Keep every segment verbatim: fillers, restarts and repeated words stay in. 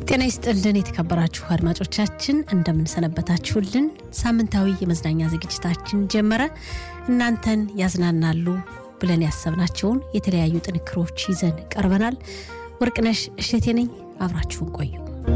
ጤና ይስጥልን የተከበራችሁ አድማጮቻችን እንደምን ሰነበታችሁልን ሳምንታዊ የመዝናኛ ዝግጅታችን ጀመረ እናንተን ያዝናናሉ ብለን ያሰብናቸውን የተለያዩ ጥንክሮች ይዘን ቀርበናል ወርቅነሽ እሸቴ ነኝ አብራችሁን ቆዩ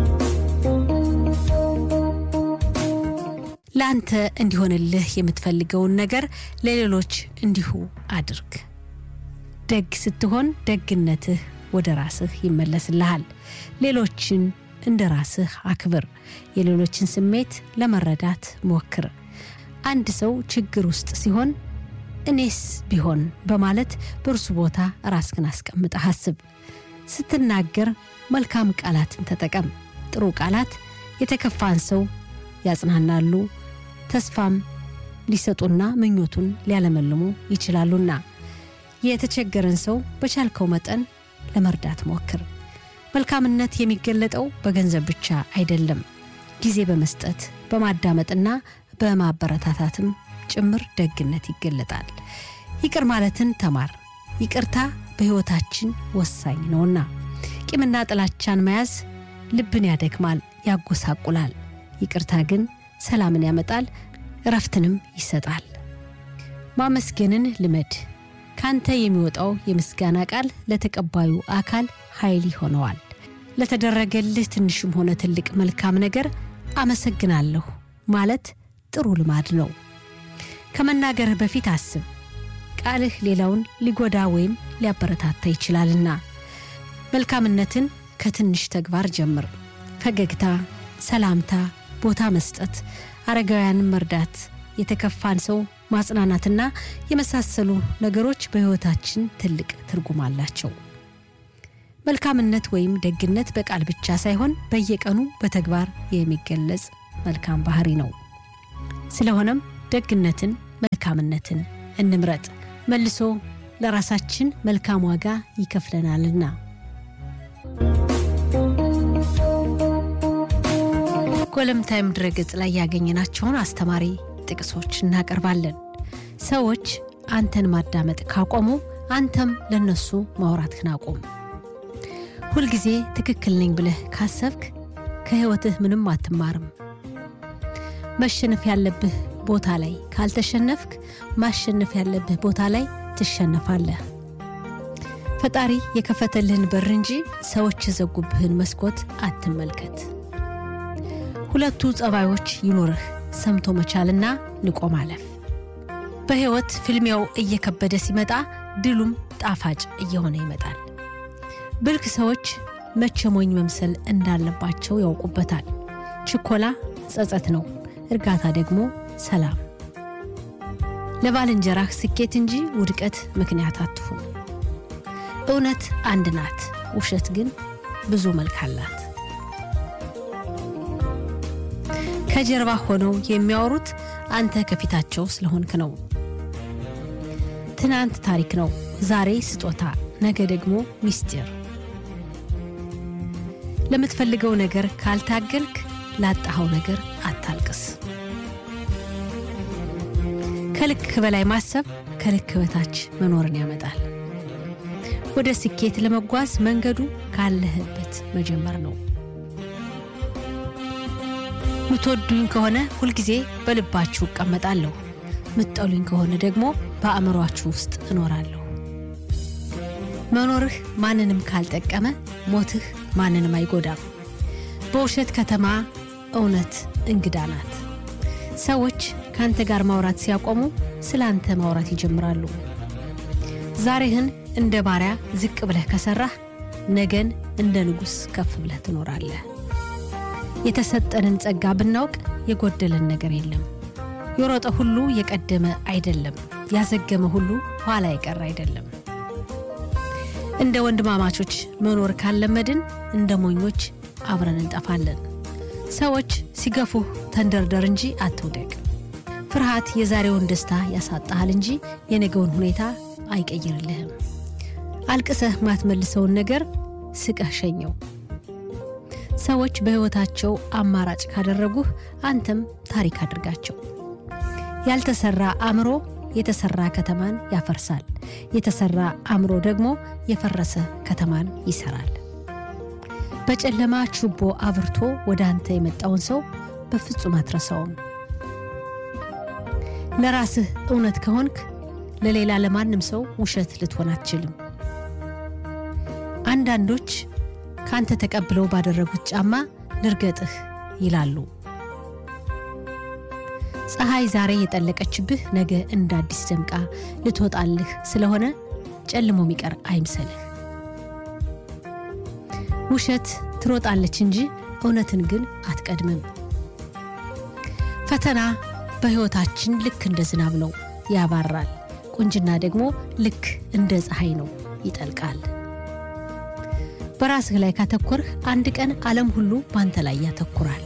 ላንተ እንዲሆንልህ የምትፈልገውን ነገር ለሌሎች እንዲሁ አድርግ ደግ ስትሆን ደግነትህ ወደ ራስህ ይመለስልሃል ሌሎችን እንደ ራስህ አክብር የሌሎችን ስሜት ለመረዳት ሞክር አንድ ሰው ችግር ውስጥ ሲሆን እኔስ ቢሆን በማለት በርሱ ቦታ ራስህን አስቀምጠህ አስብ ስትናገር መልካም ቃላትን ተጠቀም ጥሩ ቃላት የተከፋን ሰው ያጽናናሉ ተስፋም ሊሰጡና ምኞቱን ሊያለመልሙ ይችላሉና የተቸገረን ሰው በቻልከው መጠን ለመርዳት ሞክር መልካምነት የሚገለጠው በገንዘብ ብቻ አይደለም ጊዜ በመስጠት በማዳመጥና በማበረታታትም ጭምር ደግነት ይገለጣል ይቅር ማለትን ተማር ይቅርታ በህይወታችን ወሳኝ ነውና ቂምና ጥላቻን መያዝ ልብን ያደክማል ያጎሳቁላል ይቅርታ ግን ሰላምን ያመጣል እረፍትንም ይሰጣል ማመስገንን ልመድ ካንተ የሚወጣው የምስጋና ቃል ለተቀባዩ አካል ኃይል ይሆነዋል ለተደረገልህ ትንሽም ሆነ ትልቅ መልካም ነገር አመሰግናለሁ ማለት ጥሩ ልማድ ነው ከመናገር በፊት አስብ ቃልህ ሌላውን ሊጎዳ ወይም ሊያበረታታ ይችላልና መልካምነትን ከትንሽ ተግባር ጀምር ፈገግታ ሰላምታ ቦታ መስጠት አረጋውያንን መርዳት የተከፋን ሰው ማጽናናትና የመሳሰሉ ነገሮች በህይወታችን ትልቅ ትርጉም አላቸው መልካምነት ወይም ደግነት በቃል ብቻ ሳይሆን በየቀኑ በተግባር የሚገለጽ መልካም ባህሪ ነው ስለሆነም ደግነትን መልካምነትን እንምረጥ መልሶ ለራሳችን መልካም ዋጋ ይከፍለናልና ኮለም ታይም ድረገጽ ላይ ያገኘናቸውን አስተማሪ ጥቅሶች እናቀርባለን ሰዎች አንተን ማዳመጥ ካቆሙ አንተም ለነሱ ማውራትህን አቁም ሁሉ ጊዜ ትክክል ነኝ ብለህ ካሰብክ ከህይወትህ ምንም አትማርም መሸነፍ ያለብህ ቦታ ላይ ካልተሸነፍክ ማሸነፍ ያለብህ ቦታ ላይ ትሸነፋለህ ፈጣሪ የከፈተልህን በር እንጂ ሰዎች የዘጉብህን መስኮት አትመልከት ሁለቱ ጸባዮች ይኖርህ ሰምቶ መቻልና ንቆ ማለፍ በህይወት ፍልሚያው እየከበደ ሲመጣ ድሉም ጣፋጭ እየሆነ ይመጣል ብልክ ሰዎች መቸሞኝ መምሰል እንዳለባቸው ያውቁበታል ችኮላ ጸጸት ነው እርጋታ ደግሞ ሰላም ለባልንጀራህ ስኬት እንጂ ውድቀት ምክንያት አትሁን እውነት አንድ ናት ውሸት ግን ብዙ መልክ አላት ከጀርባ ሆነው የሚያወሩት አንተ ከፊታቸው ስለሆንክ ነው ትናንት ታሪክ ነው ዛሬ ስጦታ ነገ ደግሞ ሚስጥር ለምትፈልገው ነገር ካልታገልክ ላጣኸው ነገር አታልቅስ ከልክ በላይ ማሰብ ከልክ በታች መኖርን ያመጣል ወደ ስኬት ለመጓዝ መንገዱ ካለህበት መጀመር ነው ምትወዱኝ ከሆነ ሁሉ ጊዜ በልባችሁ እቀመጣለሁ ምትጠሉኝ ከሆነ ደግሞ በአእምሮአችሁ ውስጥ እኖራለሁ መኖርህ ማንንም ካልጠቀመ ሞትህ ማንንም አይጎዳም በውሸት ከተማ እውነት እንግዳ ናት ሰዎች ካንተ ጋር ማውራት ሲያቆሙ ስላንተ ማውራት ይጀምራሉ ዛሬህን እንደ ባሪያ ዝቅ ብለህ ከሰራህ ነገን እንደ ንጉስ ከፍ ብለህ ትኖራለህ የተሰጠንን ጸጋ ብናውቅ የጎደለን ነገር የለም የሮጠ ሁሉ የቀደመ አይደለም ያዘገመ ሁሉ ኋላ ይቀር አይደለም እንደ ወንድማማቾች መኖር ካለመድን እንደ ሞኞች አብረን እንጠፋለን ሰዎች ሲገፉ ተንደርደር እንጂ አትውደቅ ፍርሃት የዛሬውን ደስታ ያሳጣሃል እንጂ የነገውን ሁኔታ አይቀይርልህም አልቅሰህ ማትመልሰውን ነገር ስቀህ ሸኘው ሰዎች በህይወታቸው አማራጭ ካደረጉህ አንተም ታሪክ አድርጋቸው ያልተሰራ አምሮ የተሰራ ከተማን ያፈርሳል የተሰራ አምሮ ደግሞ የፈረሰ ከተማን ይሰራል በጨለማ ችቦ አብርቶ ወደ አንተ የመጣውን ሰው በፍጹም አትረሳውም። ለራስህ እውነት ከሆንክ ለሌላ ለማንም ሰው ውሸት ልትሆን አትችልም። አንዳንዶች ካንተ ተቀብለው ባደረጉት ጫማ ልርገጥህ ይላሉ። ፀሐይ ዛሬ የጠለቀችብህ ነገ እንደ አዲስ ደምቃ ልትወጣልህ ስለሆነ ጨልሞ የሚቀር አይምሰልህ። ውሸት ትሮጣለች እንጂ እውነትን ግን አትቀድምም። ፈተና በህይወታችን ልክ እንደ ዝናብ ነው ያባራል። ቁንጅና ደግሞ ልክ እንደ ፀሐይ ነው ይጠልቃል። በራስህ ላይ ካተኮርህ አንድ ቀን ዓለም ሁሉ ባንተ ላይ ያተኩራል።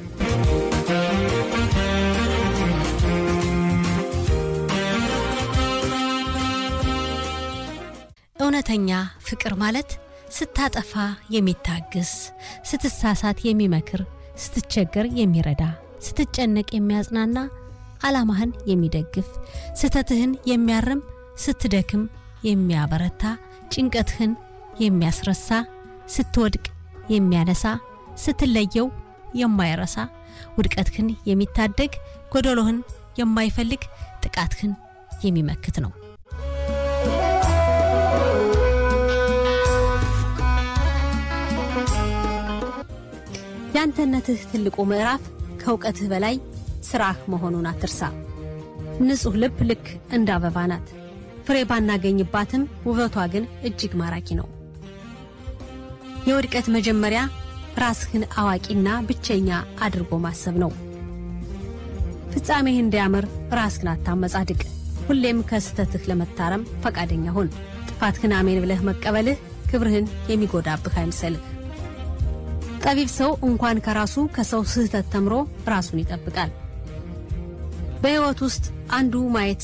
እውነተኛ ፍቅር ማለት ስታጠፋ የሚታገስ፣ ስትሳሳት የሚመክር፣ ስትቸገር የሚረዳ፣ ስትጨነቅ የሚያጽናና፣ ዓላማህን የሚደግፍ፣ ስተትህን የሚያርም፣ ስትደክም የሚያበረታ፣ ጭንቀትህን የሚያስረሳ፣ ስትወድቅ የሚያነሳ፣ ስትለየው የማይረሳ፣ ውድቀትህን የሚታደግ፣ ጎደሎህን የማይፈልግ፣ ጥቃትህን የሚመክት ነው። ያንተነትህ ትልቁ ምዕራፍ ከውቀትህ በላይ ስራህ መሆኑን አትርሳ። ንጹህ ልብ ልክ እንደ አበባ ናት። ፍሬ ባናገኝባትም ውበቷ ግን እጅግ ማራኪ ነው። የውድቀት መጀመሪያ ራስህን አዋቂና ብቸኛ አድርጎ ማሰብ ነው። ፍጻሜህ እንዲያምር ራስህን አታመጻድቅ። ሁሌም ከስተትህ ለመታረም ፈቃደኛ ሁን። ጥፋትህን አሜን ብለህ መቀበልህ ክብርህን የሚጎዳብህ አይምሰልህ። ጠቢብ ሰው እንኳን ከራሱ ከሰው ስህተት ተምሮ ራሱን ይጠብቃል። በህይወት ውስጥ አንዱ ማየት